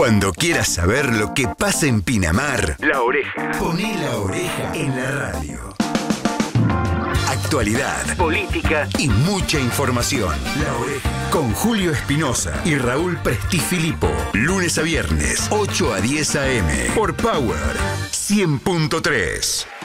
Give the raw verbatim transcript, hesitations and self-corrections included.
Cuando quieras saber lo que pasa en Pinamar, La Oreja. Poné La Oreja en la radio. Actualidad, política y mucha información. La Oreja. Con Julio Espinosa y Raúl Prestifilipo. Lunes a viernes, ocho a diez a eme. Por Power cien punto tres.